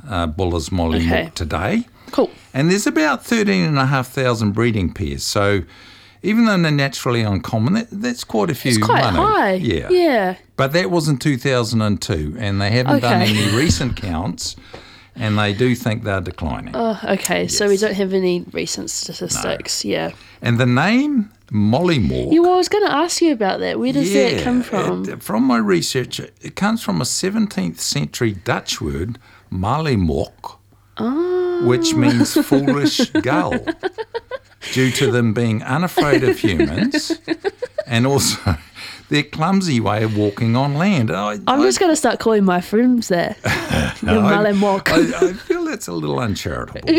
Buller's Mollymook today. Cool. And there's about 13,500 breeding pairs. So even though they're naturally uncommon, that's quite a few. It's quite high. Yeah. But that was in 2002, and they haven't done any recent counts, and they do think they're declining. Oh, okay. Yes. So we don't have any recent statistics. No. Yeah. And the name Mollymook. Yeah, well, I was going to ask you about that. Where does that come from? From my research, it comes from a 17th century Dutch word, Mollymook, which means foolish gull, due to them being unafraid of humans and also their clumsy way of walking on land. I'm just going to start calling my friends that. Mollymook. I feel that's a little uncharitable.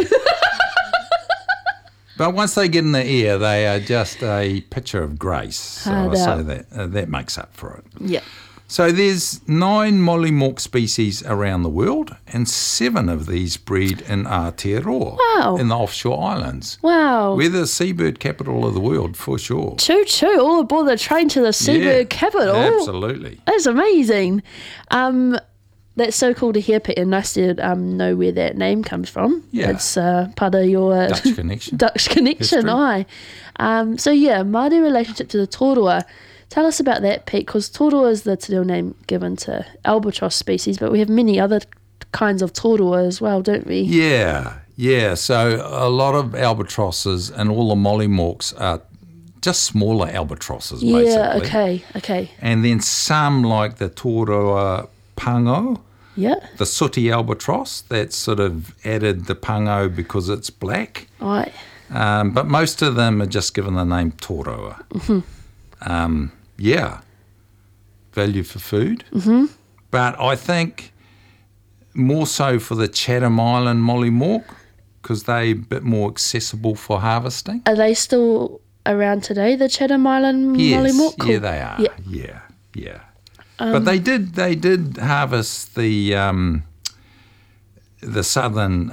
But once they get in the air, they are just a picture of grace. So I say that makes up for it. Yeah. So there's 9 Mollymook species around the world, and 7 of these breed in Aotearoa, in the offshore islands. Wow. We're the seabird capital of the world, for sure. Choo, all aboard the train to the seabird capital. Absolutely. That's amazing. That's so cool to hear, Pete, and nice to know where that name comes from. Yeah. It's part of your Dutch connection. Aye. Māori relationship to the tōrua. Tell us about that, Pete, because tōrua is the te reo name given to albatross species, but we have many other kinds of tōrua as well, don't we? Yeah. So a lot of albatrosses and all the Mollymooks are just smaller albatrosses, basically. Yeah, okay. And then some, like the tōrua pango, the sooty albatross, that's sort of added the pango because it's black. Right. But most of them are just given the name tōrua. Mm-hmm. Value for food. Mm-hmm. But I think more so for the Chatham Island Mollymook, because they're a bit more accessible for harvesting. Are they still around today, the Chatham Island Mollymook? Cool. Yeah, they are. Yeah. But they did harvest the southern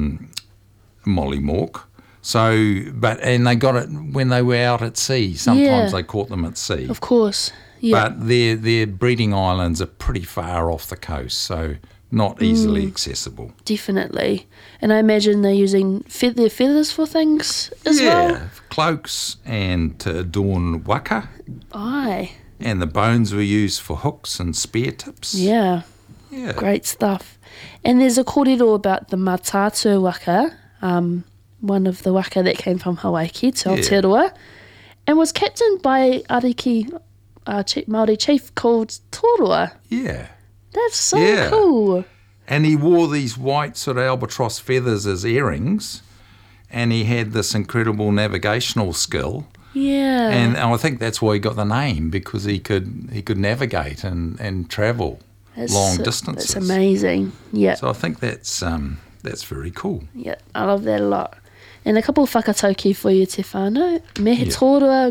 Mollymook. And they got it when they were out at sea. Sometimes they caught them at sea. Of course. Yeah. But their breeding islands are pretty far off the coast, so not easily accessible. Definitely. And I imagine they're using their feathers for things as well? Yeah, cloaks and to adorn waka. Aye. And the bones were used for hooks and spear tips. Yeah. Great stuff. And there's a kōrero about the Matatu waka, one of the waka that came from Hawaii to Aotearoa, and was captained by Ariki, Māori chief called Tōrua. Yeah. That's so cool. And he wore these white sort of albatross feathers as earrings, and he had this incredible navigational skill. Yeah. And I think that's why he got the name, because he could navigate and travel long distances. That's amazing. Yeah. So I think that's very cool. Yeah, I love that a lot. And a couple of whakatauki for you, te whānau. Me he tōrua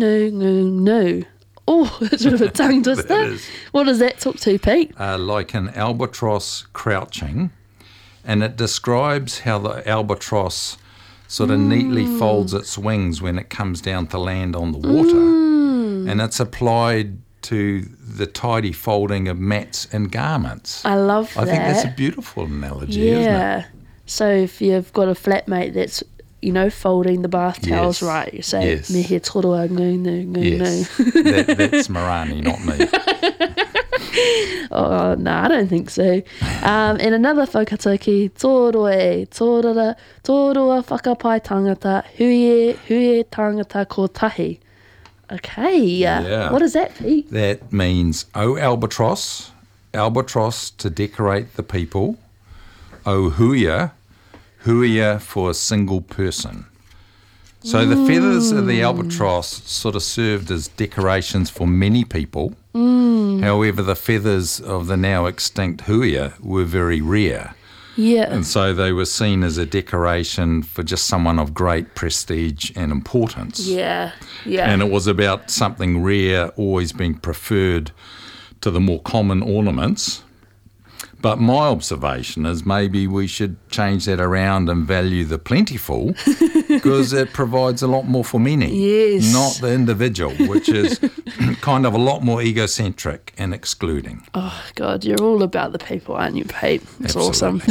ngū. Oh, it's a bit of a tongue twister. What does that talk to, Pete? Like an albatross crouching, and it describes how the albatross sort of neatly folds its wings when it comes down to land on the water. And it's applied to the tidy folding of mats and garments. I love that. I think that's a beautiful analogy, isn't it? So if you've got a flatmate that's, folding the bath towels right, you say, me he tōrua ngū. That's Marani, not me. Oh, no, I don't think so. And another whakatauki, tōrua whakapai tangata, huie tangata ko tahi. Okay, what does that mean? That means, albatross to decorate the people, huia for a single person. So the feathers of the albatross sort of served as decorations for many people. However, the feathers of the now extinct huia were very rare. Yeah. And so they were seen as a decoration for just someone of great prestige and importance. Yeah. And it was about something rare always being preferred to the more common ornaments. But my observation is maybe we should change that around and value the plentiful because it provides a lot more for many, Yes. not the individual, which is kind of a lot more egocentric and excluding. Oh, God, you're all about the people, aren't you, Pete? It's Absolutely.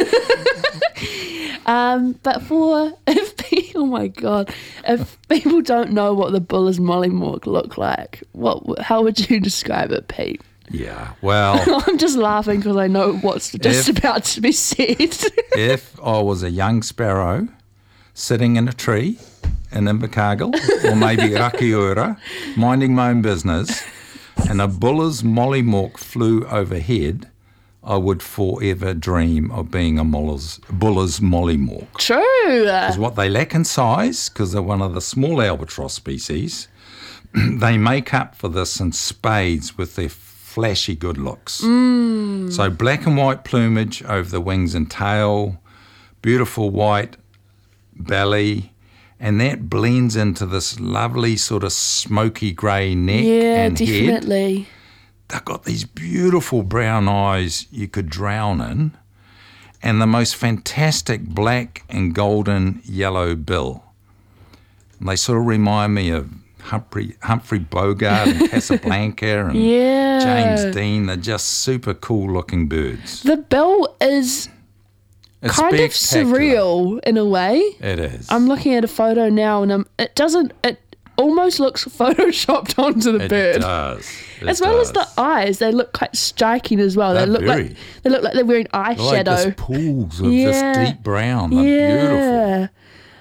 awesome. But oh my God, if people don't know what the Buller's Mollymawk look like, how would you describe it, Pete? Yeah, well, I'm just laughing because I know what's just about to be said. if I was a young sparrow sitting in a tree in Invercargill or maybe Rakiura, minding my own business, and a Buller's Mollymawk flew overhead, I would forever dream of being a Buller's Mollymawk. True. Because what they lack in size, because they're one of the small albatross species, they make up for this in spades with their flashy good looks. So black and white plumage over the wings and tail, beautiful white belly, and that blends into this lovely sort of smoky grey neck and head. Yeah, definitely. They've got these beautiful brown eyes you could drown in, and the most fantastic black and golden yellow bill. And they sort of remind me of Humphrey Bogart and Casablanca and James Dean. They're just super cool looking birds. The bill is It's kind of spectacular. surreal in a way. It is. I'm looking at a photo now, and it almost looks photoshopped onto the bird. It does. As well as the eyes, they look quite striking as well. They look like they're wearing They're like eyeshadow. this pools of this deep brown. They're beautiful.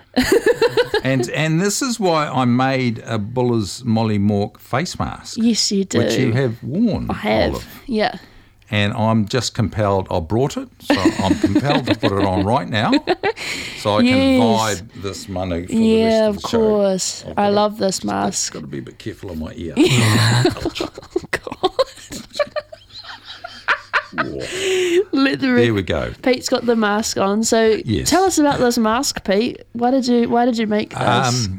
And this is why I made a Buller's Mollymawk face mask. Yes, you do. Which you have worn, I have. Olive. Yeah. And I'm just compelled. I brought it, so I'm compelled to put it on right now, so I can vibe this manu for the rest of the show. Yeah, of course. I love this mask. Got to be a bit careful of my ear. Oh, God. There we go. Pete's got the mask on. So Yes. tell us about this mask, Pete. Why did you make this?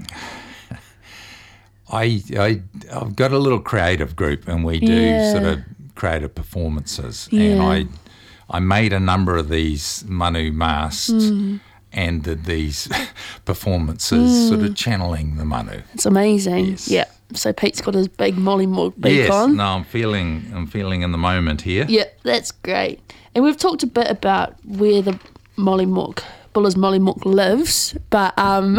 I've got a little creative group, and we do sort of creative performances. And I made a number of these manu masks and did these performances, sort of channeling the manu. It's amazing. Yes. Yeah. So Pete's got his big Mollymawk beak Yes, on. no, I'm feeling in the moment here. Yeah, that's great. And we've talked a bit about where the Buller's Mollymawk lives, but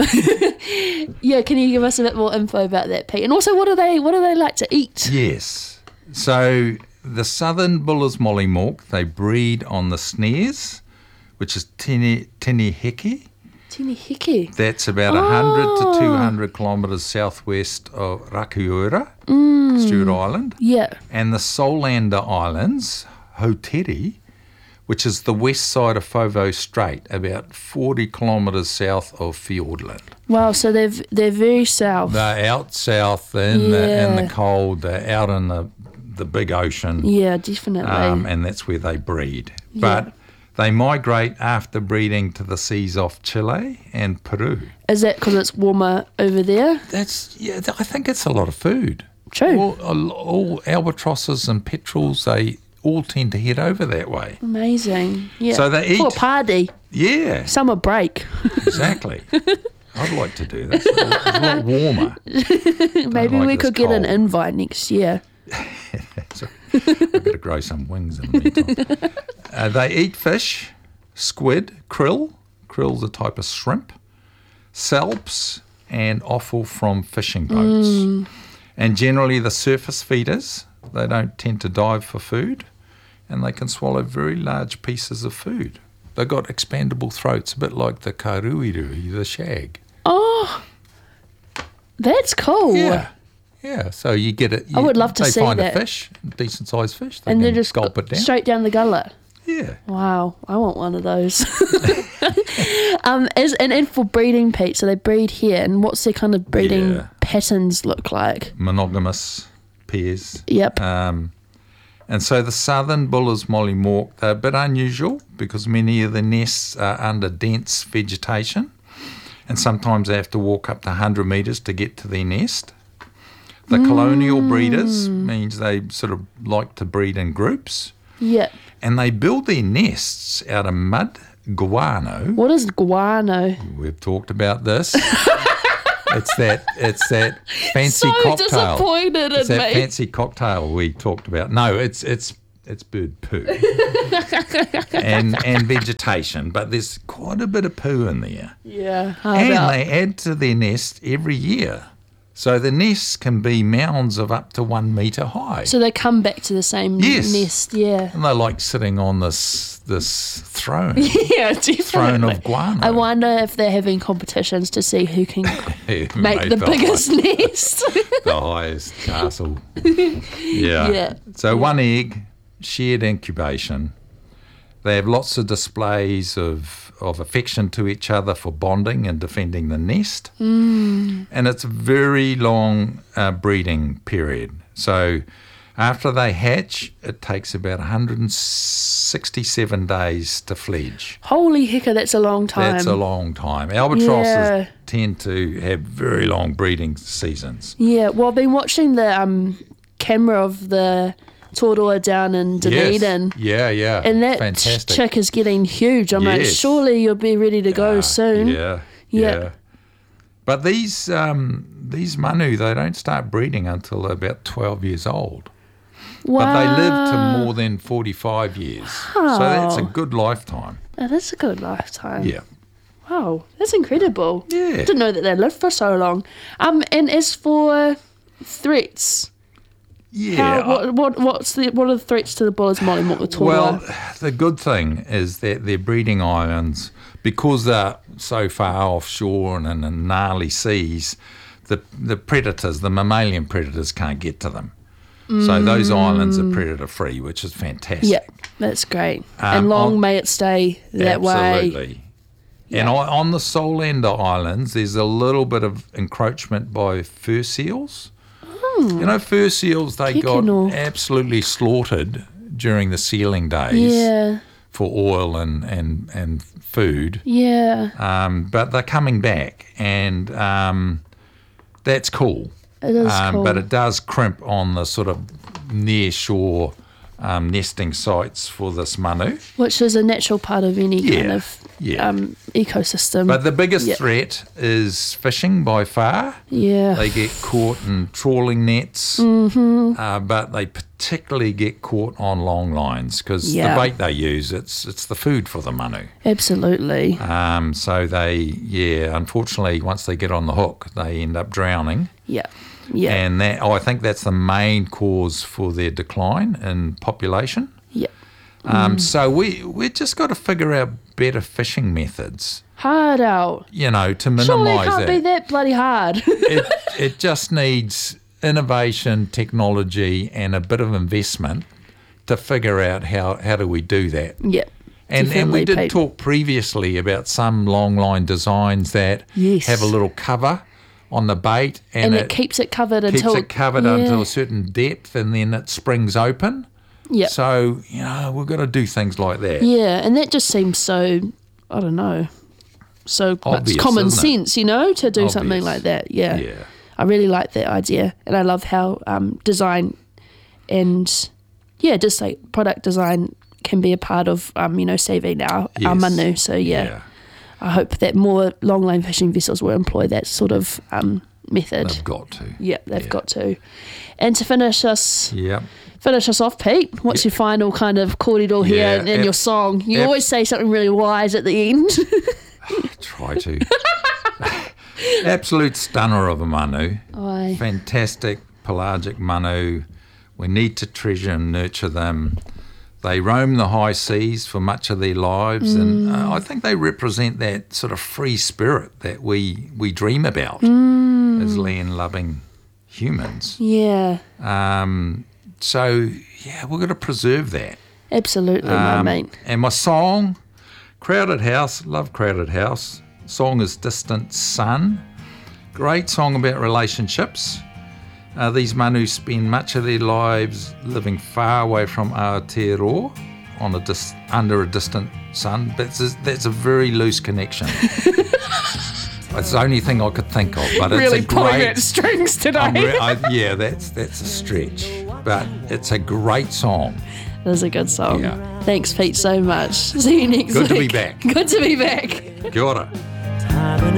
yeah, can you give us a bit more info about that, Pete? And also, what do they like to eat? Yes. So the southern Buller's Mollymawk, they breed on the snares, which is Tinihiki. Tinihiki. That's about 100 to 200 kilometres southwest of Rakiura, Stewart Island. Yeah. And the Solander Islands, Hoteri, which is the west side of Foveaux Strait, about 40 kilometres south of Fiordland. Wow, so they're very south. They're out south, they're in the cold, they're out in the big ocean. Yeah, definitely. And that's where they breed. But they migrate after breeding to the seas off Chile and Peru. Is that because it's warmer over there? I think it's a lot of food. True. All albatrosses and petrels, they all tend to head over that way. Amazing. Yeah. So they eat. For a party. Yeah. Summer break. Exactly. I'd like to do that. It's a lot warmer. Maybe like we this could get an cold. invite next year. So I've got to grow some wings in the meantime. They eat fish, squid, krill. Krill's a type of shrimp, salps, and offal from fishing boats. And generally the surface feeders, they don't tend to dive for food, and they can swallow very large pieces of food. They've got expandable throats, a bit like the karuirui, the shag. Oh, that's cool. Yeah, so you get it. I would love to see They find that. a fish, decent sized fish, they And can they're just gulp it down. straight down the gullet. Yeah. Wow, I want one of those. And for breeding, Pete, so they breed here, and what's their kind of breeding patterns look like? Monogamous pairs. Yep. And so the southern Buller's Mollymawk, they're a bit unusual because many of the nests are under dense vegetation, and sometimes they have to walk up to 100 metres to get to their nest. The colonial breeders means they sort of like to breed in groups. Yep. And they build their nests out of mud, guano. What is guano? We've talked about this. It's that fancy So cocktail. disappointed It's in that me. fancy cocktail we talked about. No, it's bird poo and vegetation, but there's quite a bit of poo in there. Yeah. And they add to their nest every year. So the nests can be mounds of up to 1 metre high. So they come back to the same Yes. nest, yeah. And they're like sitting on this throne. Yeah, definitely. Throne of guano. I wonder if they're having competitions to see who can make Made the biggest nest. the highest castle. Yeah. Yeah. So one egg, shared incubation. They have lots of displays of affection to each other for bonding and defending the nest. And it's a very long breeding period. So after they hatch, it takes about 167 days to fledge. Holy hecker, that's a long time. That's a long time. Albatrosses Yeah. tend to have very long breeding seasons. Yeah, well, I've been watching the camera of the Toroa down in Dunedin. Yes. Yeah. And that fantastic. chick is getting huge. I'm like, Yes. surely you'll be ready to go soon. Yeah. Yeah. But these manu, they don't start breeding until they're about 12 years old. Wow. But they live to more than 45 years. So that's a good lifetime. That is a good lifetime. Yeah. Wow, that's incredible. Yeah. Didn't know that they lived for so long. And as for threats, Yeah. what are the threats to the bullers molly motu Toroa? Well, the good thing is that their breeding islands, because they're so far offshore and in gnarly seas, the predators, the mammalian predators, can't get to them. So those islands are predator free, which is fantastic. Yeah, that's great. And long may it stay that way. Absolutely. And on the Solander Islands, there's a little bit of encroachment by fur seals. You know, fur seals, they Kikino. got absolutely slaughtered during the sealing days Yeah, for oil and food. yeah, But they're coming back, and that's cool. it is cool. But it does crimp on the sort of near shore nesting sites for this manu. Which is a natural part of any kind of yeah. ecosystem. But the biggest Yeah. threat is fishing by far. yeah, They get caught in trawling nets, but they particularly get caught on long lines because Yeah. the bait they use, it's the food for the manu. absolutely. So they, unfortunately, once they get on the hook, they end up drowning. Yeah, yeah, And I think that's the main cause for their decline in population. yeah. So we just got to figure out better fishing methods, Hard out. to Surely it minimise can't be that bloody hard. it just needs innovation, technology, and a bit of investment to figure out how do we do that. Yeah. And we definitely, did Pete. talk previously about some long line designs that Yes. have a little cover on the bait, And it keeps it covered keeps until it covered yeah. until a certain depth, and then it springs open. Yeah. So we've got to do things like that. Yeah, and that just seems so, I don't know, so Obvious, much common isn't it? sense, to do something Obvious. like that. Yeah. Yeah. I really like that idea. And I love how design and, just like product design can be a part of, saving our Yes. manu. So, yeah, I hope that more long line fishing vessels will employ that sort of method. They've got to. Yeah, they've got to. And to finish us Yeah. off, Pete, what's your final kind of kōrero here Yeah, and your song? You always say something really wise at the end. Try to. Absolute stunner of a manu. Aye. Fantastic pelagic manu. We need to treasure and nurture them. They roam the high seas for much of their lives, and I think they represent that sort of free spirit that we dream about as land-loving humans. Yeah, So, we've got to preserve that. absolutely, my mate. And my song, Crowded House, love Crowded House. Song is Distant Sun. Great song about relationships. These manu spend much of their lives living far away from Aotearoa under a distant sun. That's a very loose connection. It's the only thing I could think of. But Really it's a pulling great, at strings today. that's a stretch. But it's a great song. It was a good song. Yeah. Thanks, Pete, so much. See you next week. Good to be back. Good to be back. Kia ora. Time